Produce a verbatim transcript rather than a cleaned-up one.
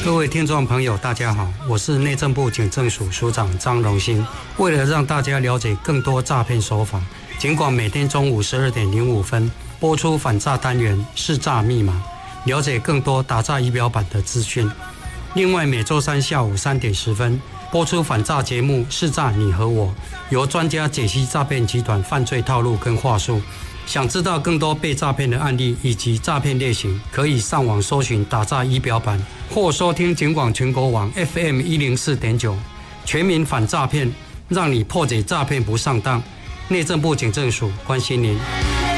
各位听众朋友，大家好，我是内政部警政署署长张荣兴。为了让大家了解更多诈骗手法，警广每天中午十二点零五分播出反诈单元识诈密码，了解更多打诈仪表板的资讯。另外，每周三下午三点十分播出反诈节目识诈你和我，由专家解析诈骗集团犯罪套路跟话术。想知道更多被诈骗的案例以及诈骗类型，可以上网搜寻打诈仪表板，或收听警广全国网 F M 一零四点九，全民反诈骗，让你破解诈骗不上当。内政部警政署关心您。